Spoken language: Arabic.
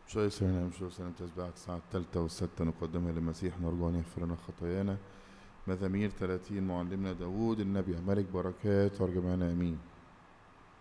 شوية سنة مشوا سنة تسبيحة الساعة الثالثة والستة نقدمها للمسيح نرجو أن يغفر لنا خطايانا. مزامير 30 معلمنا داوود النبي. ملك بركات وارجع معنا آمين.